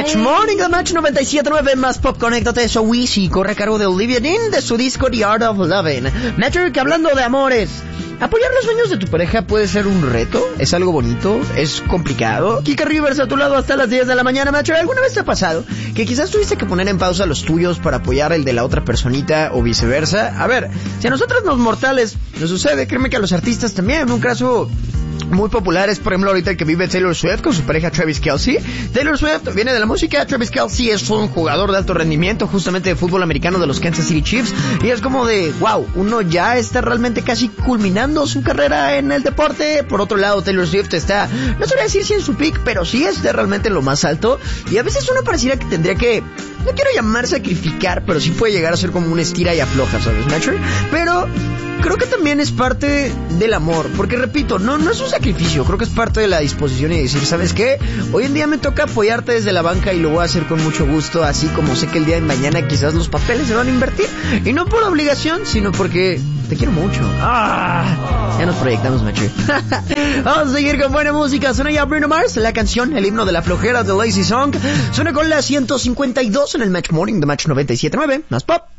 Match Morning, The Match 97.9 más pop. Conéctate, eso Wishi corre a cargo de Olivia Dean de su disco The Art of Loving. Matcher, que hablando de amores, apoyar los sueños de tu pareja puede ser un reto, es algo bonito, es complicado. Kika Rivers a tu lado hasta las 10 de la mañana, Matcher. ¿Alguna vez te ha pasado que quizás tuviste que poner en pausa los tuyos para apoyar el de la otra personita o viceversa? A ver, si a nosotros los mortales nos sucede, créeme que a los artistas también. Un caso muy popular es, por ejemplo, ahorita el que vive Taylor Swift con su pareja Travis Kelce. Taylor Swift viene de la música, Travis Kelce es un jugador de alto rendimiento, justamente de fútbol americano de los Kansas City Chiefs, y es como de, wow, uno ya está realmente casi culminando su carrera en el deporte. Por otro lado, Taylor Swift está, no sabría decir si en su peak, pero sí está realmente en lo más alto, y a veces uno pareciera que tendría que, no quiero llamar sacrificar, pero sí puede llegar a ser como una estira y afloja, ¿sabes, Nature? Pero creo que también es parte del amor, porque repito, no es un sacrificio, creo que es parte de la disposición y decir, ¿sabes qué? Hoy en día me toca apoyarte desde la banca y lo voy a hacer con mucho gusto, así como sé que el día de mañana quizás los papeles se van a invertir, y no por obligación, sino porque te quiero mucho. Ya nos proyectamos, macho. Vamos a seguir con buena música. Suena ya Bruno Mars, la canción, el himno de la flojera de Lazy Song. Suena con la 152 en el Match Morning de Match 97.9, más pop.